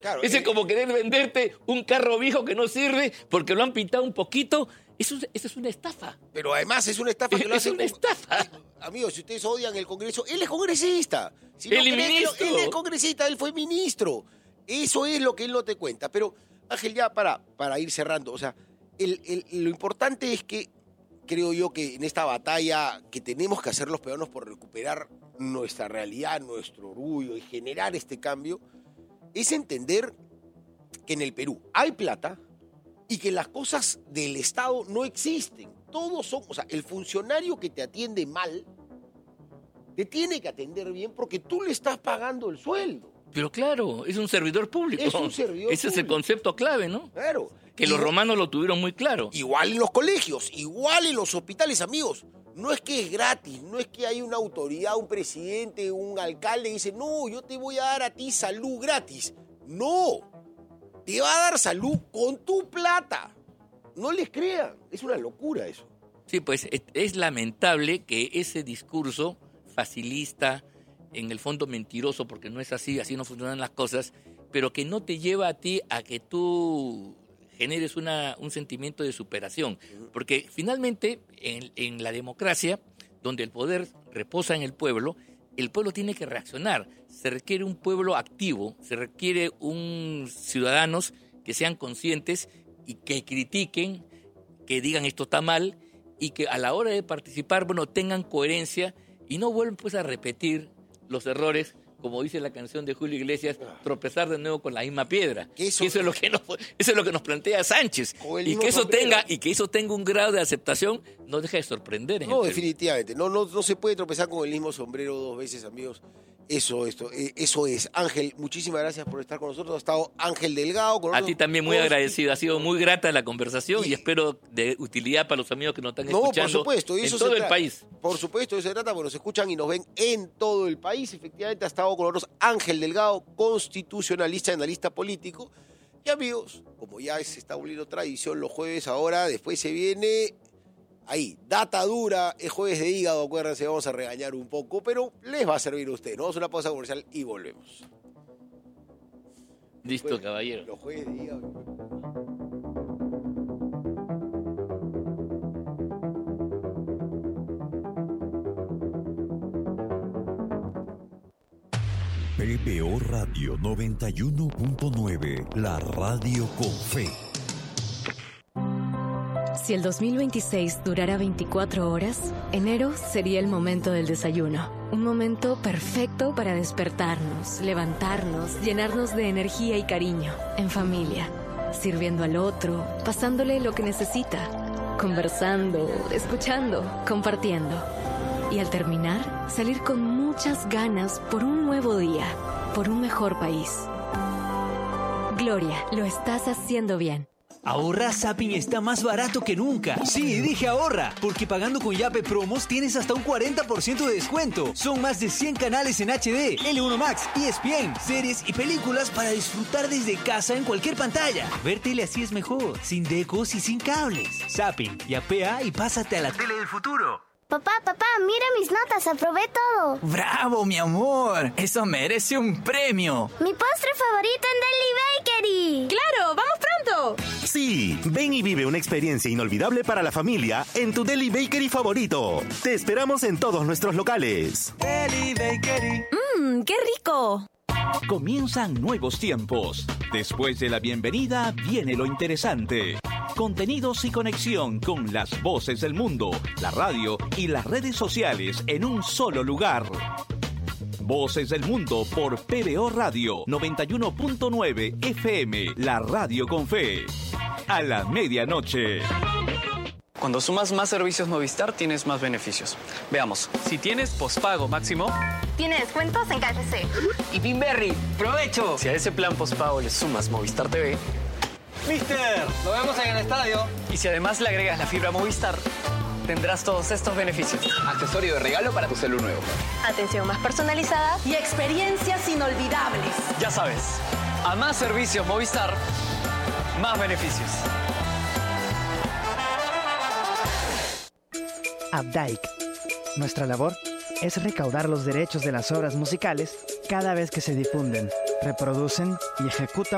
Claro, Ese es como querer venderte un carro viejo que no sirve porque lo han pintado un poquito. Eso es una estafa. Pero además es una estafa que lo Es hacen. una estafa. Amigos, si ustedes odian el Congreso, él es congresista. Si no Él es creen, ministro. Él es congresista, él fue ministro. Eso es lo que él no te cuenta. Pero, Ángel, ya para ir cerrando, o sea, lo importante es que creo yo que en esta batalla que tenemos que hacer los peruanos por recuperar nuestra realidad, nuestro orgullo y generar este cambio, es entender que en el Perú hay plata y que las cosas del Estado no existen. Todos son, o sea, el funcionario que te atiende mal te tiene que atender bien porque tú le estás pagando el sueldo. Pero claro, es un servidor público. Es un servidor Ese es el público. concepto clave, ¿no? Claro. Que los romanos lo tuvieron muy claro. Igual en los colegios, igual en los hospitales, amigos. No es que es gratis, no es que hay una autoridad, un presidente, un alcalde que dice, no, yo te voy a dar a ti salud gratis. No, te va a dar salud con tu plata. No les crean, es una locura eso. Sí, pues es lamentable que ese discurso facilista, en el fondo mentiroso, porque no es así, así no funcionan las cosas, pero que no te lleva a ti a que tú generes un sentimiento de superación. Porque finalmente, en la democracia, donde el poder reposa en el pueblo tiene que reaccionar. Se requiere un pueblo activo, se requiere ciudadanos que sean conscientes y que critiquen, que digan esto está mal y que a la hora de participar, tengan coherencia y no vuelvan pues a repetir los errores, como dice la canción de Julio Iglesias, tropezar de nuevo con la misma piedra. Eso es lo que nos plantea Sánchez. Y que eso tenga un grado de aceptación no deja de sorprender. No, definitivamente. No se puede tropezar con el mismo sombrero dos veces, amigos. Eso es. Ángel, muchísimas gracias por estar con nosotros. Ha estado Ángel Delgado. A ti también muy agradecido. Ha sido muy grata la conversación y espero de utilidad para los amigos que nos están escuchando por supuesto, en todo el país. Por supuesto, eso se trata, porque nos escuchan y nos ven en todo el país. Efectivamente, ha estado con nosotros Ángel Delgado, constitucionalista, analista político. Y amigos, como ya se está volviendo tradición los jueves ahora, después se viene... Ahí, data dura, es jueves de hígado, acuérdense, vamos a regañar un poco, pero les va a servir a ustedes. Nos vamos a una pausa comercial y volvemos. Listo, caballero. Los jueves de hígado. PBO Radio 91.9, la radio con fe. Si el 2026 durara 24 horas, enero sería el momento del desayuno. Un momento perfecto para despertarnos, levantarnos, llenarnos de energía y cariño, en familia, sirviendo al otro, pasándole lo que necesita, conversando, escuchando, compartiendo. Y al terminar, salir con muchas ganas por un nuevo día, por un mejor país. Gloria, lo estás haciendo bien. Ahorra, Zapping está más barato que nunca. Sí, dije ahorra, porque pagando con Yape Promos tienes hasta un 40% de descuento. Son más de 100 canales en HD, L1 Max, ESPN, series y películas para disfrutar desde casa en cualquier pantalla. Ver tele así es mejor, sin decos y sin cables. Zapping, yapea y pásate a la tele del futuro. Papá, mira mis notas, aprobé todo. ¡Bravo, mi amor! Eso merece un premio. Mi postre favorito en Deli Bakery. ¡Claro! ¡Vamos pronto! Sí, ven y vive una experiencia inolvidable para la familia en tu Deli Bakery favorito. Te esperamos en todos nuestros locales. Deli Bakery. ¡Qué rico! Comienzan nuevos tiempos. Después de la bienvenida viene lo interesante. Contenidos y conexión con las voces del mundo, la radio y las redes sociales en un solo lugar. Voces del Mundo por PBO Radio 91.9 FM, la radio con fe. A la medianoche. Cuando sumas más servicios Movistar, tienes más beneficios. Veamos, si tienes pospago máximo... Tiene descuentos en KFC. Y Pinberry, ¡provecho! Si a ese plan pospago le sumas Movistar TV... ¡Mister! ¡Lo vemos en el estadio! Y si además le agregas la fibra Movistar, tendrás todos estos beneficios. Accesorio de regalo para tu celu nuevo. Atención más personalizada y experiencias inolvidables. Ya sabes, a más servicios Movistar, más beneficios. Updike. Nuestra labor es recaudar los derechos de las obras musicales cada vez que se difunden, reproducen y ejecutan